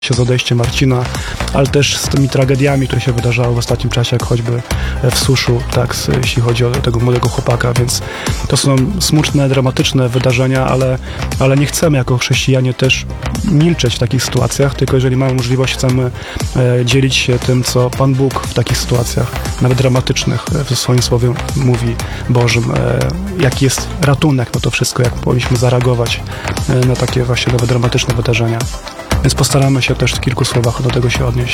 z odejściem Marcina, ale też z tymi tragediami, które się wydarzały w ostatnim czasie, jak choćby w Suszu, tak, jeśli chodzi o tego młodego chłopaka, więc to są smutne, dramatyczne wydarzenia, ale nie chcemy jako chrześcijanie też milczeć w takich sytuacjach, tylko jeżeli mamy możliwość, chcemy dzielić się tym, co Pan Bóg w takich sytuacjach, nawet dramatycznych, w swoim słowie mówi Bożym, jaki jest ratunek na to wszystko, jak powinniśmy zareagować na takie właśnie nowe dramatyczne wydarzenia. Więc postaramy się też w kilku słowach do tego się odnieść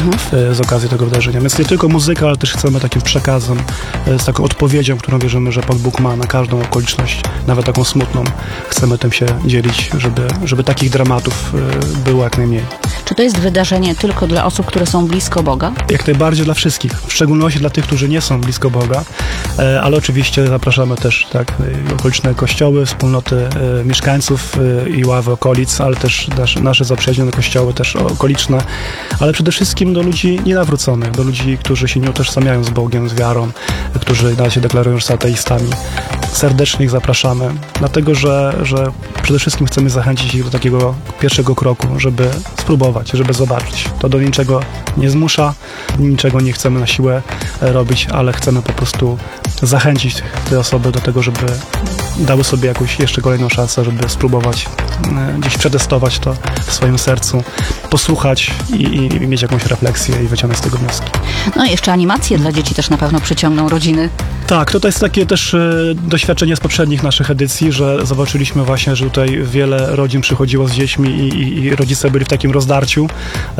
z okazji tego wydarzenia. Więc nie tylko muzyka, ale też chcemy takim przekazem, z taką odpowiedzią, którą wierzymy, że Pan Bóg ma na każdą okoliczność, nawet taką smutną. Chcemy tym się dzielić, żeby takich dramatów było jak najmniej. Czy to jest wydarzenie tylko dla osób, które są blisko Boga? Jak najbardziej dla wszystkich, w szczególności dla tych, którzy nie są blisko Boga, ale oczywiście zapraszamy też tak, okoliczne kościoły, wspólnoty mieszkańców i ławy okolic, ale też nasze zaprzyjaźnione kościoły też okoliczne, ale przede wszystkim do ludzi nienawróconych, do ludzi, którzy się nie utożsamiają z Bogiem, z wiarą, którzy nadal się deklarują, że są ateistami. Serdecznie ich zapraszamy, dlatego że przede wszystkim chcemy zachęcić ich do takiego pierwszego kroku, żeby spróbować, żeby zobaczyć. To do niczego nie zmusza, niczego nie chcemy na siłę robić, ale chcemy po prostu zachęcić te osoby do tego, żeby dały sobie jakąś jeszcze kolejną szansę, żeby spróbować gdzieś przetestować to w swoim sercu, posłuchać i mieć jakąś refleksję i wyciągnąć z tego wnioski. No i jeszcze animacje dla dzieci też na pewno przyciągną rodziny. Tak, to jest takie też doświadczenie z poprzednich naszych edycji, że zobaczyliśmy właśnie, że tutaj wiele rodzin przychodziło z dziećmi i rodzice byli w takim rozdarciu,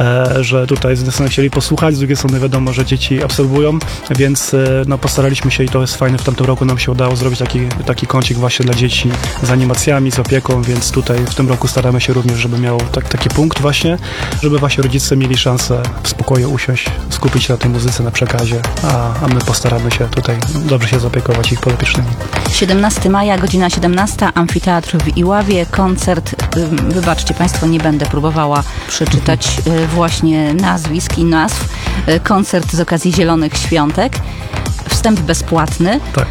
że tutaj z jednej strony chcieli posłuchać, z drugiej strony wiadomo, że dzieci obserwują, więc postaraliśmy się i to jest fajne, w tamtym roku nam się udało zrobić taki kącik właśnie dla dzieci z animacjami, z opieką, więc tutaj w tym roku staramy się również, żeby miał taki punkt właśnie, żeby właśnie rodzice mieli szansę w spokoju usiąść, skupić się na tej muzyce, na przekazie, a my postaramy się tutaj dobrze się zaopiekować ich podopiecznymi. 17 maja, godzina 17, Amfiteatr w Iławie, koncert, wybaczcie Państwo, nie będę próbowała przeczytać właśnie nazwisk i nazw, koncert z okazji Zielonych Świątek, wstęp bezpłatny. Tak.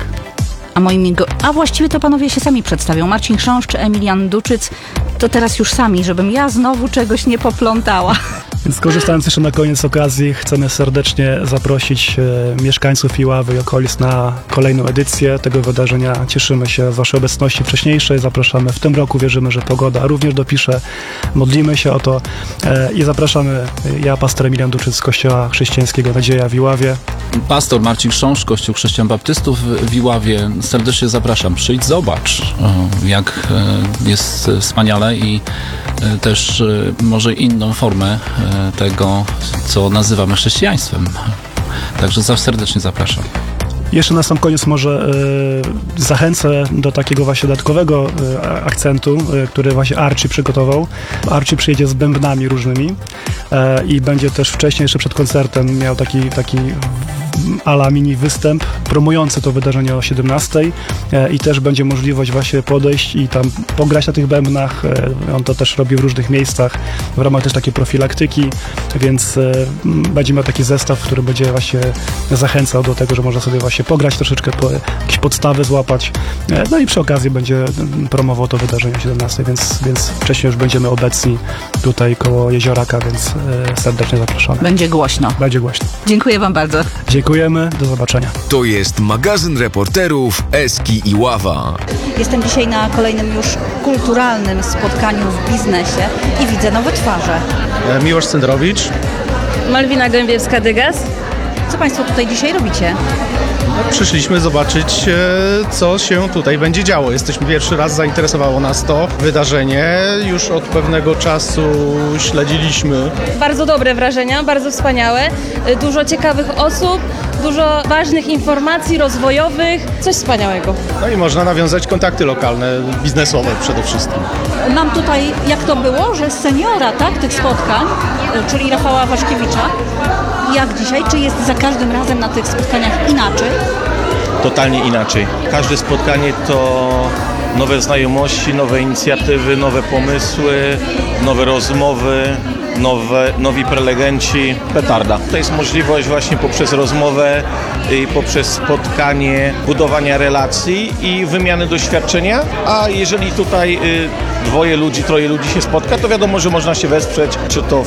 A właściwie to panowie się sami przedstawią. Marcin Chrząszcz, Emilian Duczyc, to teraz już sami, żebym ja znowu czegoś nie poplątała. Więc korzystając jeszcze na koniec okazji, chcemy serdecznie zaprosić mieszkańców Iławy i okolic na kolejną edycję tego wydarzenia. Cieszymy się z Waszej obecności wcześniejszej. Zapraszamy w tym roku. Wierzymy, że pogoda również dopisze. Modlimy się o to i zapraszamy. Ja, pastor Emilian Duczyc z Kościoła Chrześcijańskiego Nadzieja w Iławie. Pastor Marcin Chrząszcz, Kościół Chrześcijan Baptystów w Iławie. Serdecznie zapraszam. Przyjdź, zobacz, jak jest wspaniale i też może inną formę tego, co nazywamy chrześcijaństwem. Także serdecznie zapraszam. Jeszcze na sam koniec może zachęcę do takiego właśnie dodatkowego akcentu, który właśnie Archie przygotował. Archie przyjedzie z bębnami różnymi i będzie też wcześniej, jeszcze przed koncertem miał taki ala mini występ promujący to wydarzenie o 17:00 i też będzie możliwość właśnie podejść i tam pograć na tych bębnach. On to też robi w różnych miejscach w ramach też takiej profilaktyki, więc będzie miał taki zestaw, który będzie właśnie zachęcał do tego, że można sobie właśnie pograć troszeczkę, jakieś podstawy złapać. No i przy okazji będzie promował to wydarzenie o 17:00, więc wcześniej już będziemy obecni tutaj koło Jezioraka, więc serdecznie zapraszamy. Będzie głośno. Będzie głośno. Dziękuję Wam bardzo. Dziękujemy, do zobaczenia. To jest magazyn reporterów Eski Iława. Jestem dzisiaj na kolejnym już kulturalnym spotkaniu w biznesie i widzę nowe twarze. Miłosz Cendrowicz. Malwina Gębiewska-Dygas. Co Państwo tutaj dzisiaj robicie? Przyszliśmy zobaczyć, co się tutaj będzie działo. Jesteśmy pierwszy raz, zainteresowało nas to wydarzenie. Już od pewnego czasu śledziliśmy. Bardzo dobre wrażenia, bardzo wspaniałe. Dużo ciekawych osób, dużo ważnych informacji rozwojowych. Coś wspaniałego. No i można nawiązać kontakty lokalne, biznesowe przede wszystkim. Mam tutaj, jak to było, że seniora, tak, tych spotkań, czyli Rafała Waszkiewicza. Jak dzisiaj? Czy jest za każdym razem na tych spotkaniach inaczej? Totalnie inaczej. Każde spotkanie to nowe znajomości, nowe inicjatywy, nowe pomysły, nowe rozmowy, nowi prelegenci. Petarda. To jest możliwość właśnie poprzez rozmowę i poprzez spotkanie budowania relacji i wymiany doświadczenia, a jeżeli tutaj troje ludzi się spotka, to wiadomo, że można się wesprzeć, czy to